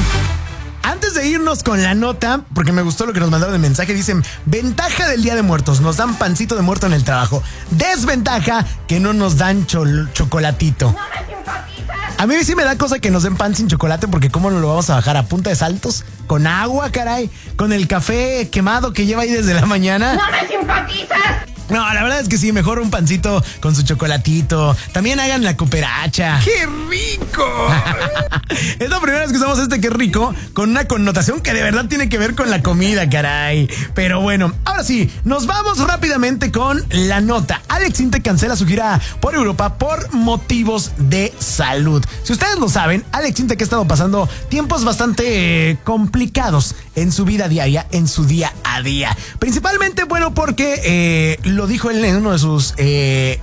Antes de irnos con la nota, porque me gustó lo que nos mandaron de mensaje, dicen: ventaja del Día de Muertos, nos dan pancito de muerto en el trabajo. Desventaja, que no nos dan chocolatito. No me simpatizas. A mí sí me da cosa que nos den pan sin chocolate, porque ¿cómo no lo vamos a bajar? ¿A punta de saltos? ¿Con agua, caray? ¿Con el café quemado que lleva ahí desde la mañana? No me simpatizas. No, la verdad es que sí, mejor un pancito con su chocolatito. También hagan la cooperacha. ¡Qué rico! Es la primera vez que usamos qué rico, con una connotación que de verdad tiene que ver con la comida, caray. Pero bueno, ahora sí, nos vamos rápidamente con la nota. Alex Intec cancela su gira por Europa por motivos de salud. Si ustedes lo saben, Alex Intec ha estado pasando tiempos bastante complicados en su vida diaria, en su día a día. Principalmente, bueno, porque lo dijo él en uno de sus